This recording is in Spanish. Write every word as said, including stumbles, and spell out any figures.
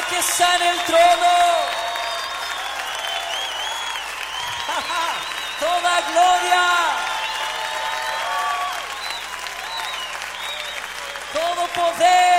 que está en el trono. Toda gloria, todo poder